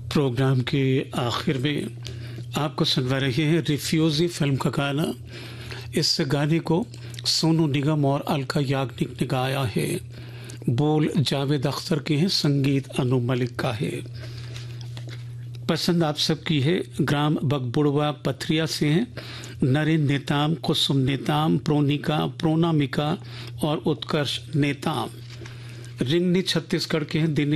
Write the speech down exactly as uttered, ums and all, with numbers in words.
Programme के आखिर में आपको सुनवा रहे हैं रिफ्यूजी फिल्म का गाना। इस गाने को सोनू निगम और अलका याग्निक ने गाया है। बोल जावेद अख्तर के हैं, संगीत अनु मलिक का है। पसंद आप सबकी है। ग्राम बगबुड़वा पथरिया से हैं नरेंद्र नेताम, कुसुम नेताम, प्रोनिका, प्रोनामिका और उत्कर्ष नेताम। रिंगनी छत्तीसगढ़ के हैं।